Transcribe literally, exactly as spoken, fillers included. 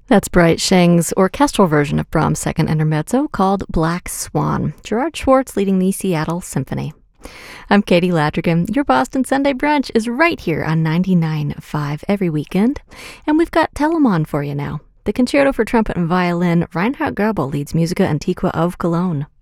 That's Bright Sheng's orchestral version of Brahms' second intermezzo called Black Swan, Gerard Schwartz leading the Seattle Symphony. I'm Katie Ladrigan. Your Boston Sunday Brunch is right here on ninety-nine point five every weekend. And we've got Telemann for you now. The Concerto for Trumpet and Violin, Reinhard Goebel leads Musica Antiqua of Cologne.